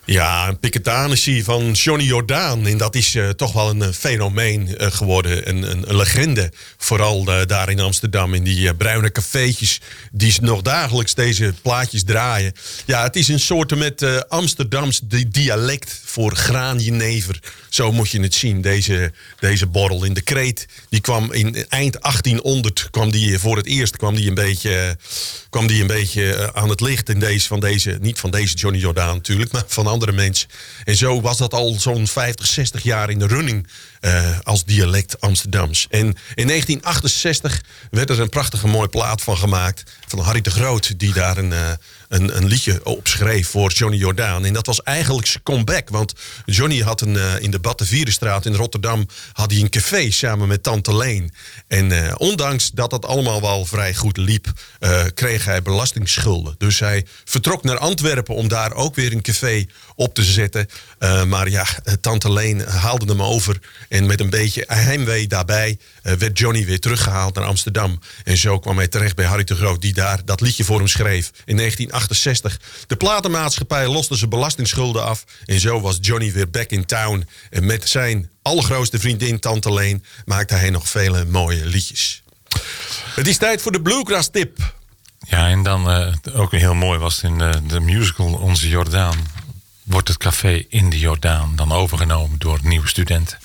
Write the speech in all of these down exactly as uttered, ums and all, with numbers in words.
Ja, een Piketanissie van Johnny Jordaan. En dat is uh, toch wel een uh, fenomeen uh, geworden. Een, een, een legende. Vooral uh, daar in Amsterdam. In die uh, bruine cafeetjes. Die nog dagelijks deze plaatjes draaien. Ja, het is een soort met uh, Amsterdams dialect voor graanjenever. Zo moet je het zien. Deze, deze borrel in de Kreet. Die kwam in eind achttienhonderd. Kwam die voor het eerst kwam die een beetje, kwam die een beetje aan het licht. In deze, van deze, niet van deze Johnny Jordaan natuurlijk. Maar van andere mensen. En zo was dat al zo'n vijftig, zestig jaar in de running uh, als dialect Amsterdams. En in negentien achtenzestig werd er een prachtige mooie plaat van gemaakt. Van Harry de Groot, die daar een, uh, een, een liedje op schreef voor Johnny Jordaan. En dat was eigenlijk zijn comeback. Want Johnny had een, uh, in de Battenvierenstraat in Rotterdam had hij een café samen met Tante Leen. En uh, ondanks dat dat allemaal wel vrij goed liep, uh, kreeg hij belastingsschulden. Dus hij vertrok naar Antwerpen om daar ook weer een café op te zetten. Uh, maar ja, Tante Leen haalde hem over. En met een beetje heimwee daarbij uh, werd Johnny weer teruggehaald naar Amsterdam. En zo kwam hij terecht bij Harry de Groot, die daar dat liedje voor hem schreef. In negentien achtenzestig. De platenmaatschappij loste zijn belastingsschulden af. En zo was Johnny weer back in town. En met zijn allergrootste vriendin Tante Leen maakte hij nog vele mooie liedjes. Het is tijd voor de Bluegrass tip. Ja, en dan uh, ook heel mooi was in uh, de musical Onze Jordaan. Wordt het café in de Jordaan dan overgenomen door nieuwe studenten.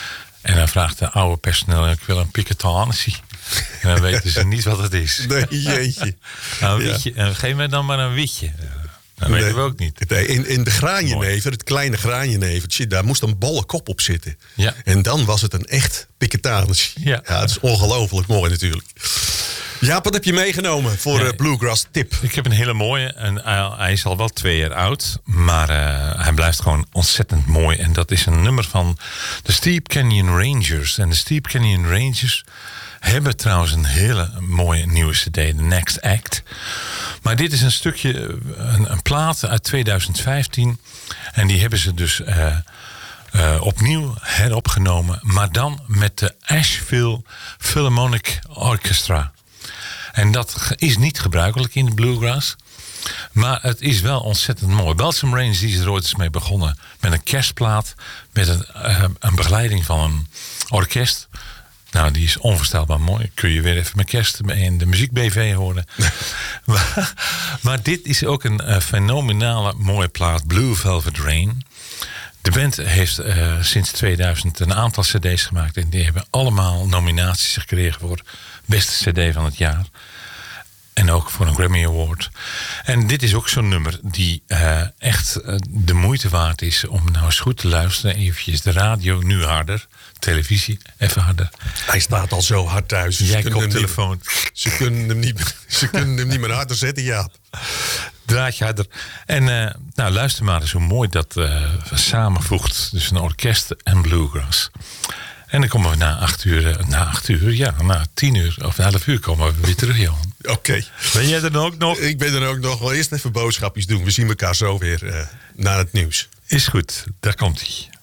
En dan vraagt de oude personeel, ik wil een Piketanissie. En dan weten ze niet wat het is. Nee, jeetje. Nou, een wietje. Ja. Geef me dan maar een wietje. Dat nee, weten we ook niet. Nee, in, in de graanjenever, het kleine graanjenevertje, daar moest een bolle kop op zitten. Ja. En dan was het een echt Piketanissie. Ja. Ja, het is ongelooflijk mooi natuurlijk. Jaap, wat heb je meegenomen voor ja, Bluegrass tip? Ik heb een hele mooie. En hij is al wel twee jaar oud. Maar uh, hij blijft gewoon ontzettend mooi. En dat is een nummer van de Steep Canyon Rangers. En de Steep Canyon Rangers hebben trouwens een hele mooie nieuwe cd. The Next Act. Maar dit is een stukje, een, een plaat uit tweeduizend vijftien. En die hebben ze dus uh, uh, opnieuw heropgenomen. Maar dan met de Asheville Philharmonic Orchestra. En dat is niet gebruikelijk in de bluegrass. Maar het is wel ontzettend mooi. Balsam Range is er ooit eens mee begonnen. Met een kerstplaat. Met een, uh, een begeleiding van een orkest. Nou, die is onvoorstelbaar mooi. Kun je weer even met kerst in de Muziek B V horen. maar, maar dit is ook een uh, fenomenale mooie plaat. Blue Velvet Rain. De band heeft uh, sinds tweeduizend een aantal cd's gemaakt. En die hebben allemaal nominaties gekregen voor beste cd van het jaar. En ook voor een Grammy Award. En dit is ook zo'n nummer die uh, echt uh, de moeite waard is om nou eens goed te luisteren. Eventjes de radio, nu harder. Televisie, even harder. Hij staat al zo hard thuis. Jij koptelefoon. Ze kunnen hem niet, ze kunnen hem niet meer harder zetten, Jaap. Draadje harder. En uh, nou, luister maar eens hoe mooi dat uh, samenvoegt. Dus een orkest en bluegrass. En dan komen we na acht uur, na acht uur, ja, na tien uur of elf uur komen we weer terug, Johan. Oké. Okay. Ben jij er dan ook nog? Ik ben er ook nog. Wel eerst even boodschapjes doen. We zien elkaar zo weer uh, na het nieuws. Is goed, daar komt hij.